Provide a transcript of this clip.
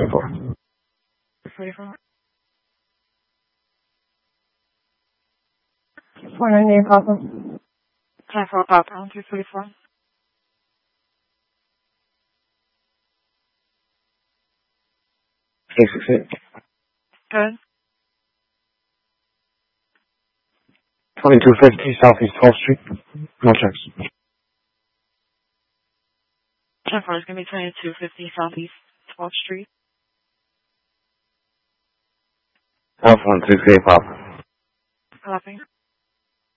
244. 44. 498 Papa. 10-4 Papa on 244. Good. 2250 Southeast 12th Street. No checks. 10-4 is going to be 2250 Southeast 12th Street. 1168 Papa. Copy.